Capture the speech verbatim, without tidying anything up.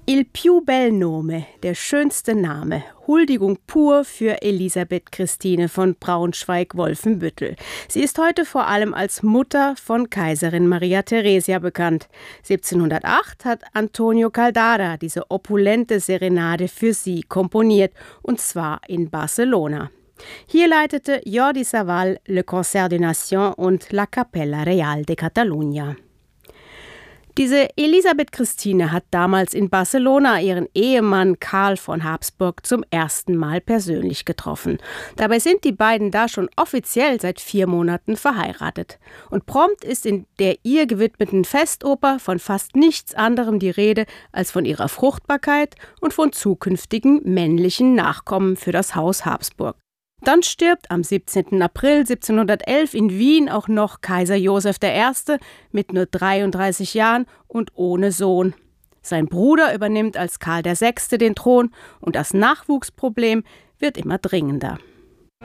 Il più bel nome, der schönste Name. Huldigung pur für Elisabeth Christine von Braunschweig-Wolfenbüttel. Sie ist heute vor allem als Mutter von Kaiserin Maria Theresia bekannt. siebzehnhundertacht hat Antonio Caldara diese opulente Serenade für sie komponiert, und zwar in Barcelona. Hier leitete Jordi Savall Le Concert des Nations und La Capella Real de Catalunya. Diese Elisabeth Christine hat damals in Barcelona ihren Ehemann Karl von Habsburg zum ersten Mal persönlich getroffen. Dabei sind die beiden da schon offiziell seit vier Monaten verheiratet. Und prompt ist in der ihr gewidmeten Festoper von fast nichts anderem die Rede als von ihrer Fruchtbarkeit und von zukünftigen männlichen Nachkommen für das Haus Habsburg. Dann stirbt am siebzehnten April siebzehnhundertelf in Wien auch noch Kaiser Joseph der Erste mit nur dreiunddreißig Jahren und ohne Sohn. Sein Bruder übernimmt als Karl der Sechste den Thron und das Nachwuchsproblem wird immer dringender.